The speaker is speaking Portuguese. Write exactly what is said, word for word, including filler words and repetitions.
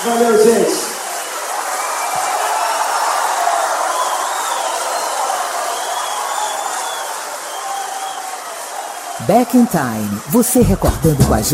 Valeu, gente. Back in Time, você recordando com a gente.